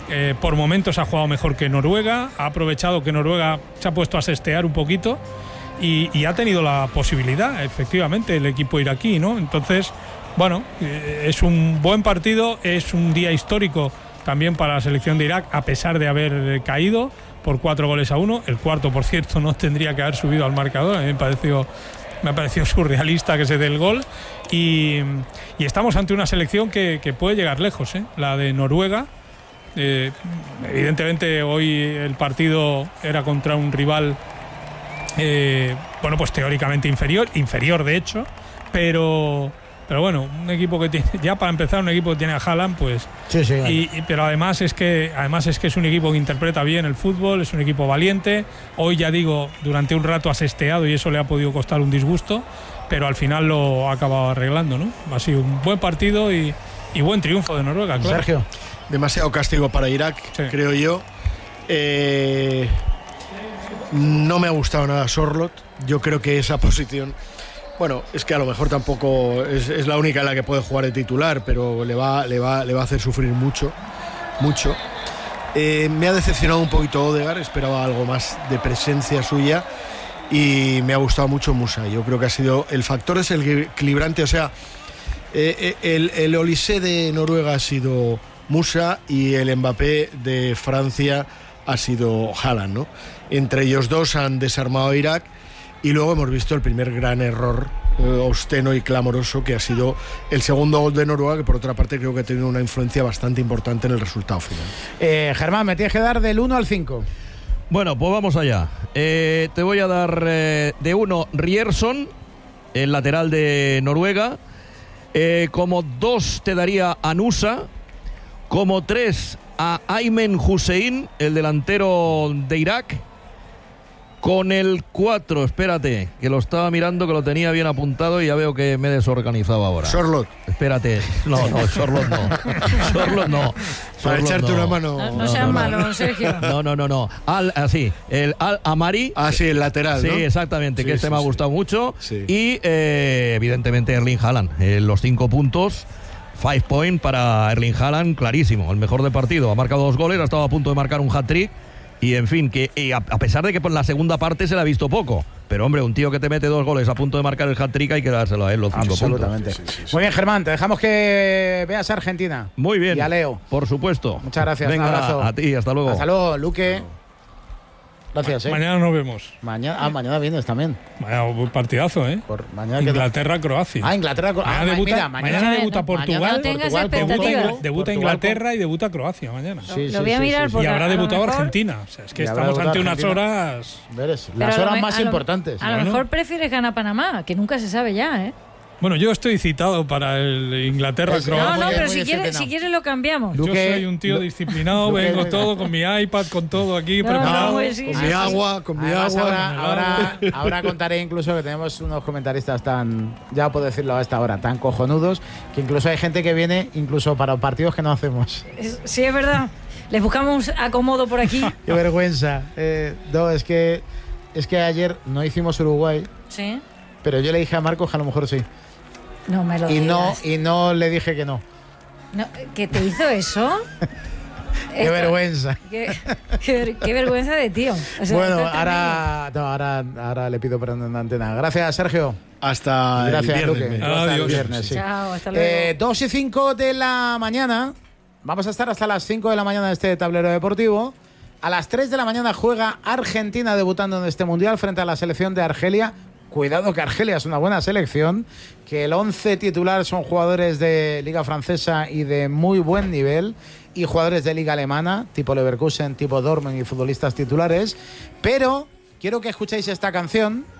por momentos ha jugado mejor que Noruega, ha aprovechado que Noruega se ha puesto a sestear un poquito y ha tenido la posibilidad, efectivamente, el equipo iraquí, ¿no? Entonces, bueno, es un buen partido, es un día histórico también para la selección de Irak, a pesar de haber caído por 4-1. El cuarto, por cierto, no tendría que haber subido al marcador. A mí me ha parecido surrealista que se dé el gol. Y estamos ante una selección que puede llegar lejos, la de Noruega. Evidentemente hoy el partido era contra un rival pues teóricamente inferior de hecho, pero bueno, un equipo que tiene, ya para empezar, un equipo que tiene a Haaland, pues sí. Pero además es que es un equipo que interpreta bien el fútbol, es un equipo valiente. Hoy, ya digo, durante un rato ha sesteado y eso le ha podido costar un disgusto, pero al final lo ha acabado arreglando, ¿no? Ha sido un buen partido y buen triunfo de Noruega, claro. Sergio. Demasiado castigo para Irak, creo yo. No me ha gustado nada Sorloth. Yo creo que esa posición, bueno, es que a lo mejor tampoco es la única en la que puede jugar de titular, pero le va a hacer sufrir mucho. Me ha decepcionado un poquito Odegaard, esperaba algo más de presencia suya, y me ha gustado mucho Musa. Yo creo que ha sido el factor es el equilibrante, o sea, el Olise de Noruega ha sido Musa y el Mbappé de Francia ha sido Haaland, ¿no? Entre ellos dos han desarmado a Irak, y luego hemos visto el primer gran error obsceno y clamoroso, que ha sido el segundo gol de Noruega, que por otra parte creo que ha tenido una influencia bastante importante en el resultado final. Germán, me tienes que dar del 1 al 5. Bueno, pues vamos allá. Te voy a dar de 1 Ryerson, el lateral de Noruega. Como 2 te daría a Nusa. Como 3 a Aymen Hussein, el delantero de Irak. Con el 4, espérate, que lo estaba mirando, que lo tenía bien apuntado y ya veo que me he desorganizado ahora. Sorloth. Espérate. No, Sorloth no. Sorloth no. Para echarte una mano. No seas malo, Sergio. No. El Al-Amari. Sí, el lateral, sí, ¿no? Exactamente, sí, que me ha gustado mucho. Sí. Y evidentemente Erling Haaland. Los 5 puntos. 5 point para Erling Haaland, clarísimo. El mejor del partido. Ha marcado 2 goles, ha estado a punto de marcar un hat-trick. Y en fin, a pesar de que por la segunda parte se le ha visto poco, pero hombre, un tío que te mete 2 goles a punto de marcar el hat-trick, hay que dárselo a él los 5 puntos. Absolutamente. Sí. Muy bien, Germán, te dejamos que veas a Argentina. Muy bien. Y a Leo. Por supuesto. Muchas gracias. Venga, un abrazo. A ti, hasta luego. Hasta luego, Luque. Gracias, Mañana nos vemos. Mañana vienes también. Mañana partidazo, ¿eh? Mañana Inglaterra-Croacia. Inglaterra-Croacia. Mañana debuta Portugal. Portugal Debuta Inglaterra y debuta Croacia mañana. Lo voy a mirar y habrá debutado Argentina. O sea, es que estamos ante unas horas. Las horas más importantes. A lo mejor prefieres ganar Panamá, que nunca se sabe ya, ¿eh? Bueno, yo estoy citado para el Inglaterra-Croacia. No, pero si quieres lo cambiamos. Yo soy un tío disciplinado, vengo todo con mi iPad, con todo aquí preparado. Con mi agua. Ahora contaré incluso que tenemos unos comentaristas ya puedo decirlo a esta hora, tan cojonudos, que incluso hay gente que viene incluso para partidos que no hacemos. Sí, es verdad. Les buscamos acomodo por aquí. Qué vergüenza. Es que ayer no hicimos Uruguay. Sí. Pero yo le dije a Marcos que a lo mejor sí. No me lo digas. Y no le dije que no. ¿Qué te hizo eso? Qué vergüenza. Qué vergüenza de tío. O sea, bueno, ahora le pido perdón en antena. Gracias, Sergio. Hasta el viernes. Luque. Adiós. Viernes, sí. Chao, hasta luego. 2 y 5 de la mañana. Vamos a estar hasta las 5 de la mañana en este tablero deportivo. A las 3 de la mañana juega Argentina debutando en este Mundial frente a la selección de Argelia. Cuidado que Argelia es una buena selección, que el 11 titular son jugadores de Liga Francesa y de muy buen nivel, y jugadores de Liga Alemana, tipo Leverkusen, tipo Dortmund y futbolistas titulares. Pero quiero que escuchéis esta canción,